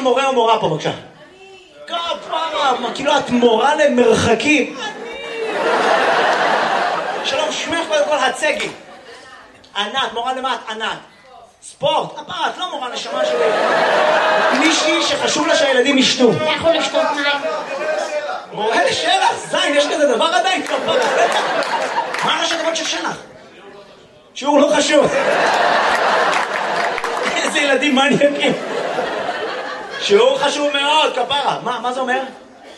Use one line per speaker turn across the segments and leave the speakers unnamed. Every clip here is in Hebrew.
מורה או מורה פה, בבקשה? כפרה, כאילו את מורה למרחקים. שלום, שמך קודם כל הצגי. ענת, מורה למה את? ענת. ספורט, כפרה, את לא מורה נשמה שלי. מישהי שחשוב לה שהילדים ישתו.
אתה יכול לשתות מים.
מורה לשלח, זין, יש כזה דבר עדיין, כפרה. מה ראשי תיבות של שלח? שיעור לא חשוב. איזה ילדים מעניינים. שיעור חשוב מאוד, כפרה. מה זה אומר?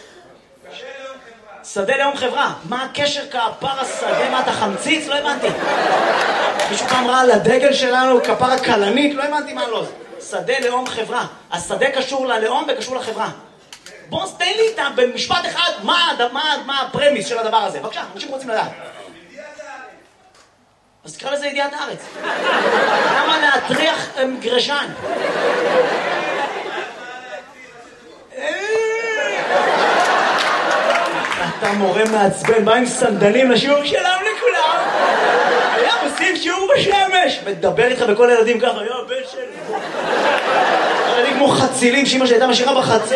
שדה לאום חברה. מה הקשר כפרה שדה? מה אתה חמציץ? לא הבנתי. מישהו פעם ראה על הדגל שלנו כפרה קלנית? לא הבנתי מה לא. שדה לאום חברה. השדה קשור ללאום וקשור לחברה. בוא תן לי איתה במשפט אחד מה הפרמיס של הדבר הזה. בבקשה, אנשים רוצים לדעת. אז תקרא לזה ידיעת הארץ. למה להטריח גרשן? אתה מורה מעצבן, בא עם סנדלים לשיעור שלם לכולם. היה עושים שיעור בשמש. מדבר איתך בכל הילדים ככה, יו, בן שלי. ילדים כמו חצילים שאמא שהייתה משאירה בחצר.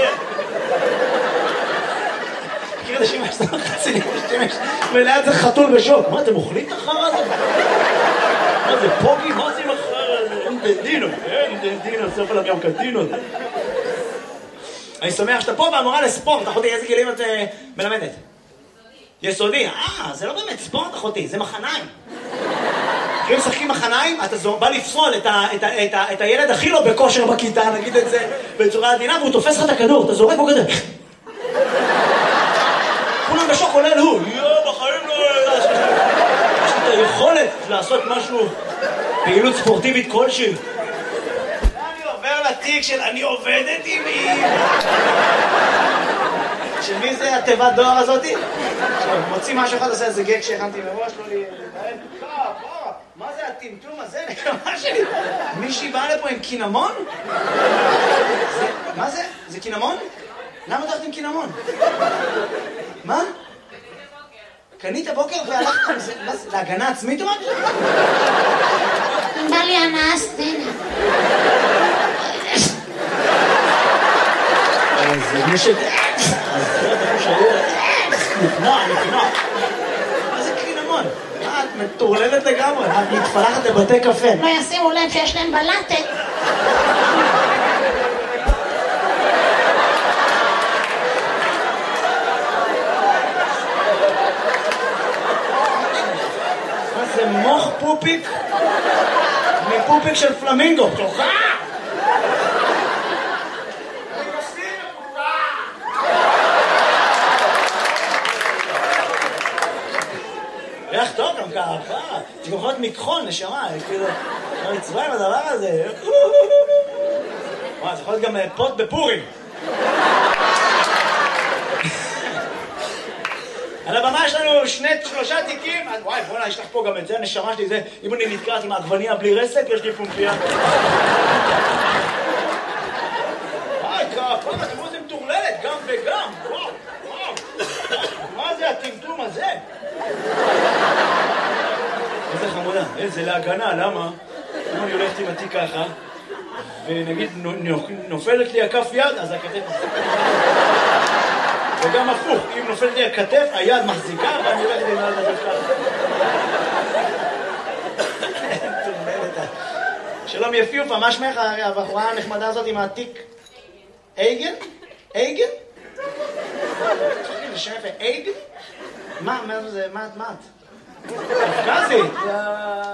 מכיר את השמש, זה חצילים בשמש. וליד זה חתול בשוק. מה, אתם אוכלים את החר הזה? מה זה, פוגי? מה זה עם החר הזה? אין דדינו, סוף עליו גם קדינו. אני שמח שאתה פה והמורה לספורט, אחותי, איזה גילים את מלמדת? יסודי. זה לא באמת ספורט, אחותי, זה מחניים. אם משחקים מחניים, אתה בא לפסול את הילד הכי לא בכושר בכיתה, נגיד את זה בצורה עדינה, והוא תופס לך את הכדור, אתה זורק בו כזה. כולם בשוק עולה הוא, בחיים לא... יש לי את היכולת לעשות משהו, פעילות ספורטיבית כלשהי. לתיק של אני עובדת עם מי. של מי זה התיבת דואר הזאתי? מוציא משהו אחד, עושה איזה גג שהכנתי מראש, לא לי... מה זה הטמטום הזה? נקמה שלי. מישהי באה לפה עם קינמון? מה זה? זה קינמון? למה אתה הולכת עם קינמון? מה? קנית בוקר והלכת עם זה? להגנה עצמית או משהו?
בא לי הנאה סצנה.
זה מי ש... נקנוע. מה זה קינמון? את מטורללת לגמרי, את מתפלחת לבתי קפה.
לא ישימו לב שיש להם בלטת.
מה זה מוח פופיק? מפופיק של פלמינגו. תוכה! ריח טוב גם ככה, זה גם יכול להיות מקחון, נשמה, כאילו, לא נצבע עם הדבר הזה. וואי, זה יכול להיות גם פוט בפורים. על הבמה יש לנו 3 תיקים, וואי, בוא'נה, יש לך פה גם את זה, הנשמה שלי, זה, אם אני נתקעת עם העגבניה בלי רסק, יש לי פומפיה. וואי, כפה, אתם רואים, זה מטורללת, גם וגם, וואו. מה זה הטמטום הזה? איזה חמודה, איזה להגנה, למה? אם אני הולכת עם התיק ככה, ונגיד נופלת לי הכף יד, אז הכתף מחזיקה. וגם הפוך, אם נופלת לי הכתף, היד מחזיקה, ואני הולכת עם יד לדבר ככה. שלום יפיופה, מה שמך הבחורה הנחמדה הזאת עם התיק? אייגן? אייגן? זה שם יפה, אייגן? מה זה, מה את? קפקזית?